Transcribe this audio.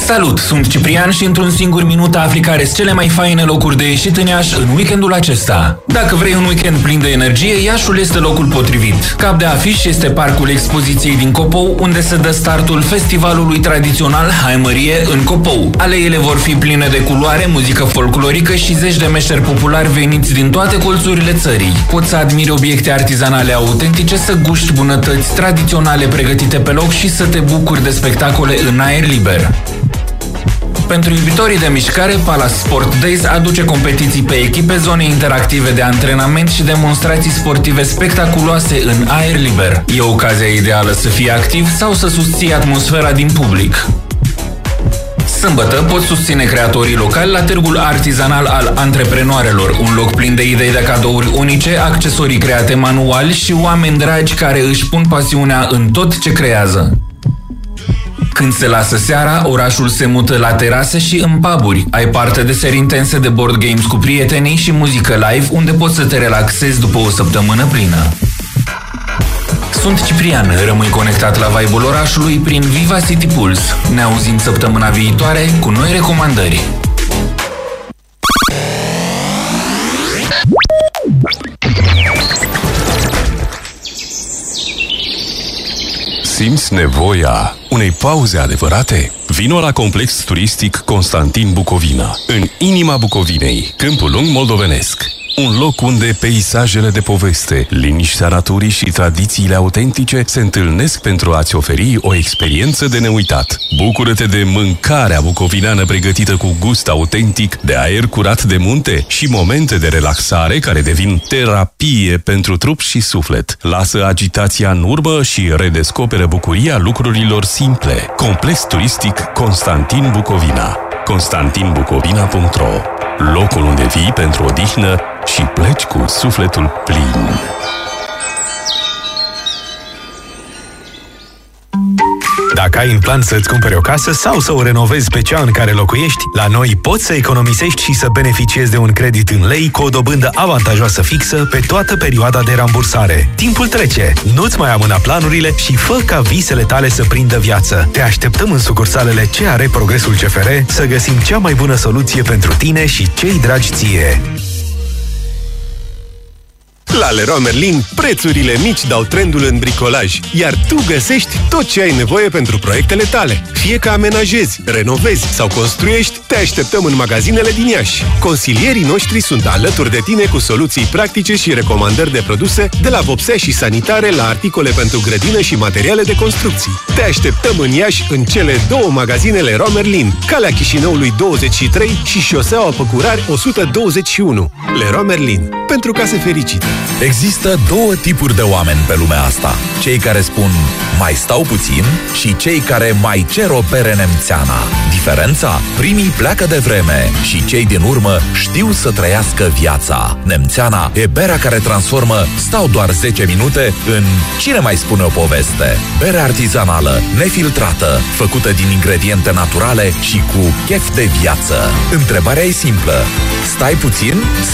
Salut, sunt Ciprian și într-un singur minut afli care sunt cele mai faine locuri de ieșit în Iași în weekendul acesta. Dacă vrei un weekend plin de energie, Iașul este locul potrivit. Cap de afiș este parcul expoziției din Copou, unde se dă startul festivalului tradițional Hai Mărie în Copou. Aleile vor fi pline de culoare, muzică folclorică și zeci de meșteri populari veniți din toate colțurile țării. Poți să admiri obiecte artizanale autentice, să guști bunătăți tradiționale pregătite pe loc și să te bucuri de spectacole în aer liber. Pentru iubitorii de mișcare, Palace Sport Days aduce competiții pe echipe, zone interactive de antrenament și demonstrații sportive spectaculoase în aer liber. E ocazia ideală să fii activ sau să susții atmosfera din public. Sâmbătă poți susține creatorii locali la Târgul Artizanal al Antreprenoarelor, un loc plin de idei de cadouri unice, accesorii create manual și oameni dragi care își pun pasiunea în tot ce creează. Când se lasă seara, orașul se mută la terase și în puburi. Ai parte de seri intense de board games cu prietenii și muzică live, unde poți să te relaxezi după o săptămână plină. Sunt Ciprian, rămâi conectat la vibe-ul orașului prin Viva City Pulse. Ne auzim săptămâna viitoare cu noi recomandări. Simți nevoia unei pauze adevărate? Vino la Complex Turistic Constantin Bucovina, în inima Bucovinei, Câmpul Lung moldovenesc. Un loc unde peisajele de poveste, liniștea naturii și tradițiile autentice se întâlnesc pentru a-ți oferi o experiență de neuitat. Bucură-te de mâncarea bucovineană pregătită cu gust autentic, de aer curat de munte și momente de relaxare care devin terapie pentru trup și suflet. Lasă agitația în urmă și redescoperă bucuria lucrurilor simple. Complex Turistic Constantin Bucovina. constantinbucovina.ro. Locul unde vii pentru odihnă și pleci cu sufletul plin. Dacă ai în plan să-ți cumperi o casă sau să o renovezi pe cea în care locuiești, la noi poți să economisești și să beneficiezi de un credit în lei cu o dobândă avantajoasă fixă pe toată perioada de rambursare. Timpul trece, nu-ți mai amâna planurile și fă ca visele tale să prindă viață. Te așteptăm în sucursalele CR Progresul CFR să găsim cea mai bună soluție pentru tine și cei dragi ție. La Leroy Merlin, prețurile mici dau trendul în bricolaj, iar tu găsești tot ce ai nevoie pentru proiectele tale. Fie că amenajezi, renovezi sau construiești, te așteptăm în magazinele din Iași. Consilierii noștri sunt alături de tine cu soluții practice și recomandări de produse, de la vopsea și sanitare la articole pentru grădină și materiale de construcții. Te așteptăm în Iași în cele două magazine Leroy Merlin, Calea Chișinăului 23 și Șoseaua Păcurari 121. Leroy Merlin, pentru case fericite. Există două tipuri de oameni pe lumea asta. Cei care spun mai stau puțin și cei care mai cer o bere nemțeana. Diferența? Primii pleacă de vreme și cei din urmă știu să trăiască viața. Nemțeana e berea care transformă stau doar 10 minute în cine mai spune o poveste. Bere artizanală, nefiltrată, făcută din ingrediente naturale și cu chef de viață. Întrebarea e simplă. Stai puțin